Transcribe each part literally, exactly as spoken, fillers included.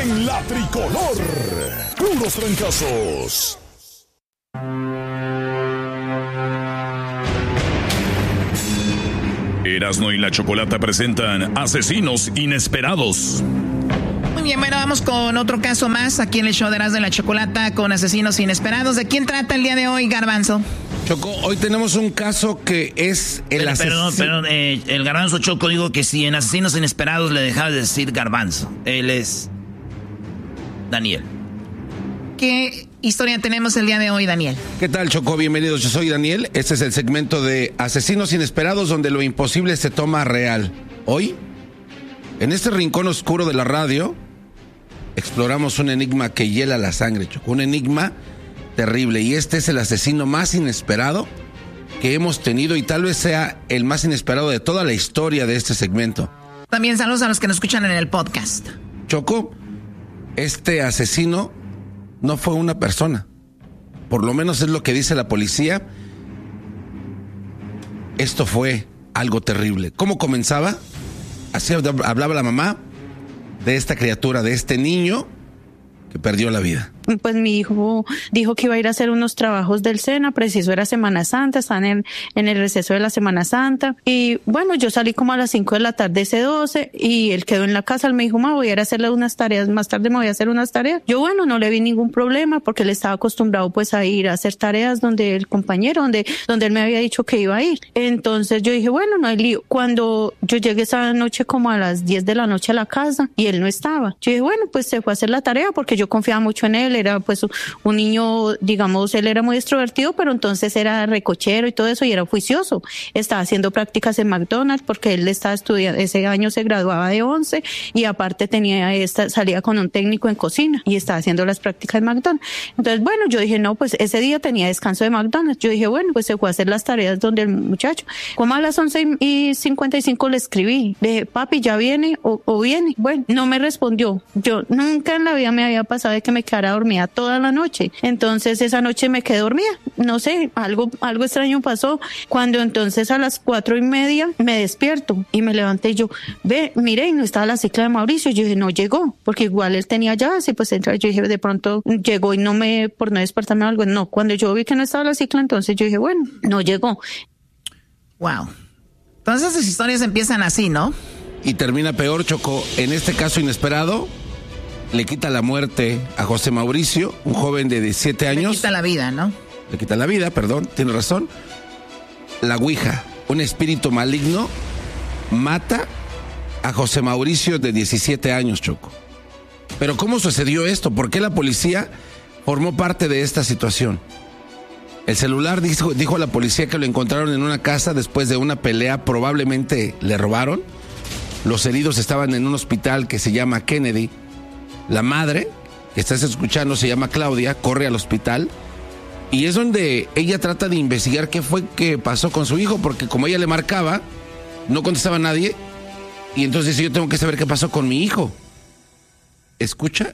en la tricolor. Puros trancazos. Erasmo y la Chocolata presentan Asesinos Inesperados. Muy bien, bueno, vamos con otro caso más aquí en el show de Erasmo y la Chocolata con Asesinos Inesperados. ¿De quién trata el día de hoy, Garbanzo? Choco, hoy tenemos un caso que es el asesino. Perdón, perdón, eh, el Garbanzo Choco, digo que si en Asesinos Inesperados le dejaba de decir Garbanzo. Él es Daniel. ¿Qué historia tenemos el día de hoy, Daniel? ¿Qué tal, Choco? Bienvenidos, yo soy Daniel. Este es el segmento de Asesinos Inesperados donde lo imposible se toma real. Hoy, en este rincón oscuro de la radio, exploramos un enigma que hiela la sangre, Choco. Un enigma terrible. Y este es el asesino más inesperado que hemos tenido y tal vez sea el más inesperado de toda la historia de este segmento. También saludos a los que nos escuchan en el podcast. Choco, este asesino no fue una persona. Por lo menos es lo que dice la policía. Esto fue algo terrible. ¿Cómo comenzaba? Así hablaba la mamá de esta criatura, de este niño que perdió la vida. Pues mi hijo dijo que iba a ir a hacer unos trabajos del SENA, preciso era Semana Santa, están en, en el receso de la Semana Santa. Y bueno, yo salí como a las cinco de la tarde ese doce y él quedó en la casa, él me dijo, ma, voy a ir a hacerle unas tareas, más tarde me voy a hacer unas tareas. Yo bueno, no le vi ningún problema porque él estaba acostumbrado pues a ir a hacer tareas donde el compañero, donde, donde él me había dicho que iba a ir. Entonces yo dije, bueno, no hay lío. Cuando yo llegué esa noche como a las diez de la noche a la casa y él no estaba, yo dije, bueno, pues se fue a hacer la tarea porque yo confiaba mucho en él. Era pues un niño, digamos, él era muy extrovertido, pero entonces era recochero y todo eso y era juicioso. Estaba haciendo prácticas en McDonald's porque él estaba estudiando, ese año se graduaba de once y aparte tenía esta, salía con un técnico en cocina y estaba haciendo las prácticas en McDonald's. Entonces, bueno, yo dije, no, pues ese día tenía descanso de McDonald's. Yo dije, bueno, pues se fue a hacer las tareas donde el muchacho. Como a las once y cincuenta y cinco le escribí, le dije, papi, ¿ya viene o, o viene? Bueno, no me respondió. Yo nunca en la vida me había pasado de que me quedara dormida toda la noche. Entonces esa noche me quedé dormida. No sé, algo, algo extraño pasó. Cuando entonces a las cuatro y media me despierto y me levanté y yo, ve, mire, y no estaba la cicla de Mauricio. Yo dije, no llegó, porque igual él tenía llaves y pues entra, yo dije, de pronto llegó y no me, por no despertarme algo. No, cuando yo vi que no estaba la cicla, entonces yo dije, bueno, no llegó. Wow. Entonces esas historias empiezan así, ¿no? Y termina peor, Choco. En este caso inesperado, le quita la muerte a José Mauricio, un joven de diecisiete años. Le quita la vida, ¿no? Le quita la vida, perdón, tiene razón. La Ouija, un espíritu maligno, mata a José Mauricio de diecisiete años, Choco. Pero ¿cómo sucedió esto? ¿Por qué la policía formó parte de esta situación? El celular dijo, dijo a la policía que lo encontraron en una casa después de una pelea, probablemente le robaron. Los heridos estaban en un hospital que se llama Kennedy. La madre, que estás escuchando, se llama Claudia, corre al hospital y es donde ella trata de investigar qué fue que pasó con su hijo, porque como ella le marcaba, no contestaba a nadie y entonces yo tengo que saber qué pasó con mi hijo. Escucha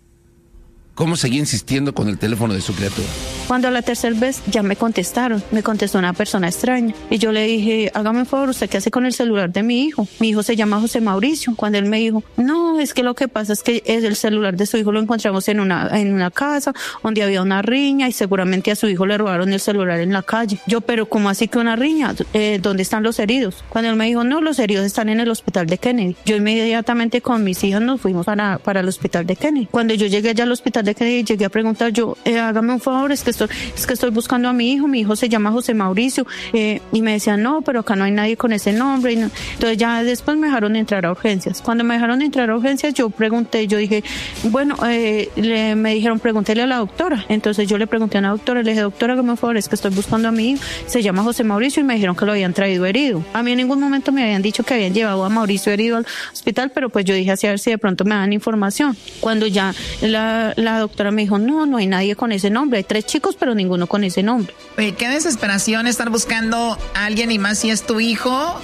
cómo seguía insistiendo con el teléfono de su criatura. Cuando la tercera vez ya me contestaron, me contestó una persona extraña. Y yo le dije, hágame un favor, ¿usted qué hace con el celular de mi hijo? Mi hijo se llama José Mauricio. Cuando él me dijo, no, es que lo que pasa es que el celular de su hijo lo encontramos en una, en una casa donde había una riña y seguramente a su hijo le robaron el celular en la calle. Yo, pero ¿cómo así que una riña? Eh, ¿Dónde están los heridos? Cuando él me dijo, no, los heridos están en el hospital de Kennedy. Yo inmediatamente con mis hijas nos fuimos para, para el hospital de Kennedy. Cuando yo llegué allá al hospital de Kennedy, llegué a preguntar yo, eh, hágame un favor, es que estoy, es que estoy buscando a mi hijo, mi hijo se llama José Mauricio, eh, y me decían, no, pero acá no hay nadie con ese nombre. Y no. Entonces ya después me dejaron entrar a urgencias. Cuando me dejaron entrar a urgencias, yo pregunté, yo dije, bueno, eh, le, me dijeron, pregúntele a la doctora. Entonces yo le pregunté a la doctora, le dije, doctora, hágame un favor, es que estoy buscando a mi hijo, se llama José Mauricio, y me dijeron que lo habían traído herido. A mí en ningún momento me habían dicho que habían llevado a Mauricio herido al hospital, pero pues yo dije así a ver si de pronto me dan información. Cuando ya la, la doctora me dijo, no, no hay nadie con ese nombre, hay tres chicos, pero ninguno con ese nombre. Oye, qué desesperación estar buscando a alguien y más si es tu hijo.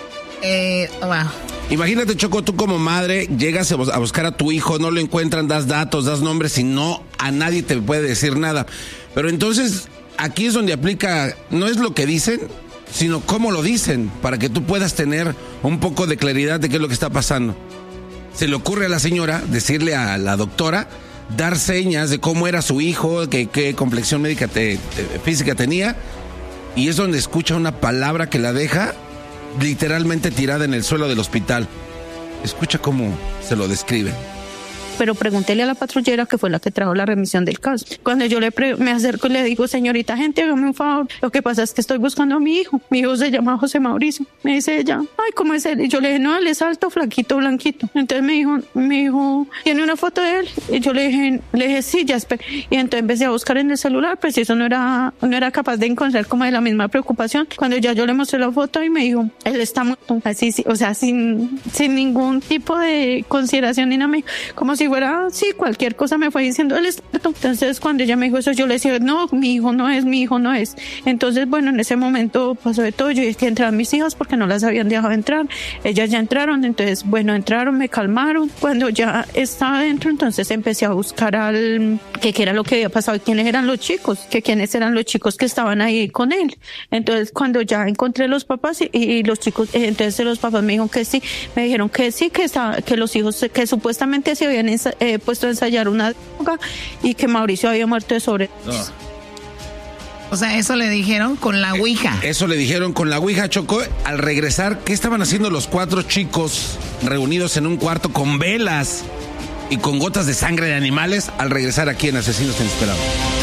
Eh, wow. Imagínate, Choco, tú como madre llegas a buscar a tu hijo, no lo encuentran, das datos, das nombres y no, a nadie te puede decir nada. Pero entonces aquí es donde aplica, no es lo que dicen, sino cómo lo dicen, para que tú puedas tener un poco de claridad de qué es lo que está pasando. se le ocurre a la señora decirle a la doctora, dar señas de cómo era su hijo, que, qué complexión médica te, te, física tenía, y es donde escucha una palabra que la deja literalmente tirada en el suelo del hospital. Escucha cómo se lo describe. Pero pregúntele a la patrullera, que fue la que trajo la remisión del caso. Cuando yo le pre- me acerco y le digo, señorita gente, hágame un favor. Lo que pasa es que estoy buscando a mi hijo. Mi hijo se llama José Mauricio. Me dice ella, ay, ¿cómo es él? Y yo le dije, no, él es alto, flaquito, blanquito. Entonces me dijo, mi hijo, ¿tiene una foto de él? Y yo le dije, le dije, sí, ya espera. Y entonces empecé a buscar en el celular, pues eso no era, no era capaz de encontrar como de la misma preocupación. Cuando ya yo le mostré la foto y me dijo, él está muerto. Así, sí, o sea, sin, sin ningún tipo de consideración ni nada, como si fuera, sí, cualquier cosa me fue diciendo, él está muerto. Entonces cuando ella me dijo eso, yo le decía, no, mi hijo no es, mi hijo no es. Entonces, bueno, en ese momento pasó de todo. Yo dije que entraran mis hijas porque no las habían dejado entrar. Ellas ya entraron, entonces, bueno, entraron, me calmaron. Cuando ya estaba adentro, entonces empecé a buscar al, que qué era lo que había pasado y quiénes eran los chicos, que quiénes eran los chicos que estaban ahí con él. Entonces, cuando ya encontré los papás y, y los chicos, entonces los papás me dijeron que sí, me dijeron que sí, que estaba, que los hijos, que supuestamente se habían ensa- eh, puesto a ensayar una droga y que Mauricio había muerto de sobredosis. Oh. O sea, eso le dijeron con la ouija. Eso le dijeron con la ouija, Choco. Al regresar, ¿qué estaban haciendo los cuatro chicos reunidos en un cuarto con velas y con gotas de sangre de animales al regresar aquí en Asesinos Inesperados?